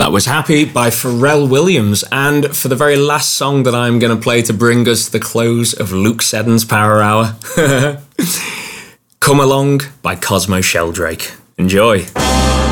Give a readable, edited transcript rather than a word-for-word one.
That was Happy by Pharrell Williams. And for the very last song that I'm going to play to bring us to the close of Luke Seddon's Power Hour, Come Along by Cosmo Sheldrake. Enjoy.